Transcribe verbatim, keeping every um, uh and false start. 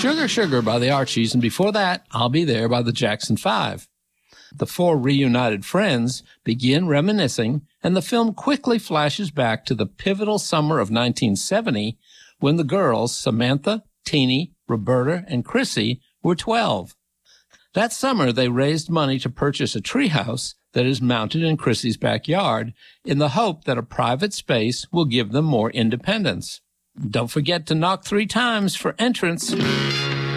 Sugar Sugar by the Archies, and before that, I'll Be There by the Jackson Five. The four reunited friends begin reminiscing, and the film quickly flashes back to the pivotal summer of nineteen seventy when the girls, Samantha, Teenie, Roberta, and Chrissy, were twelve. That summer, they raised money to purchase a treehouse that is mounted in Chrissy's backyard in the hope that a private space will give them more independence. Don't forget to knock three times for entrance.